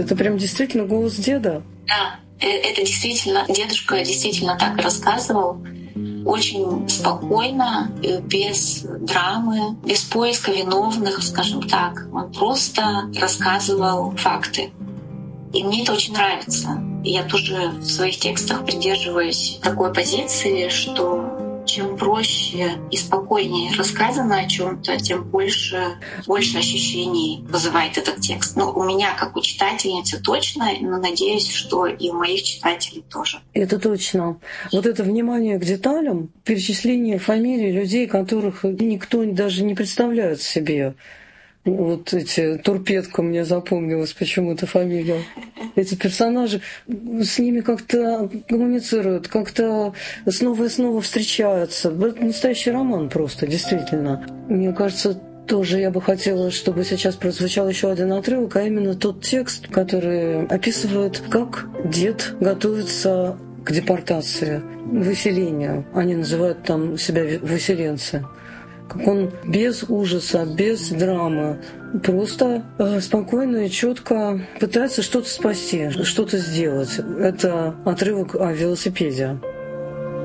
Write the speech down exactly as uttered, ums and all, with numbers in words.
Это прям действительно голос деда? Да, это действительно, дедушка действительно так и рассказывал. Очень спокойно, без драмы, без поиска виновных, скажем так. Он просто рассказывал факты. И мне это очень нравится. Я тоже в своих текстах придерживаюсь такой позиции, что чем проще и спокойнее рассказано о чем-то, тем больше, больше ощущений вызывает этот текст. Ну, у меня, как у читательницы, точно, но надеюсь, что и у моих читателей тоже. Это точно. Вот это внимание к деталям, перечисление фамилий людей, которых никто даже не представляет себе. Вот эти Турпедко мне запомнилась почему-то фамилия. Эти персонажи с ними как-то коммуницируют, как-то снова и снова встречаются. Это настоящий роман просто, действительно. Мне кажется, тоже я бы хотела, чтобы сейчас прозвучал еще один отрывок, а именно тот текст, который описывает, как дед готовится к депортации, выселению. Они называют там себя выселенцы. Как он без ужаса, без драмы, просто э, спокойно и четко пытается что-то спасти, что-то сделать. Это отрывок о велосипеде.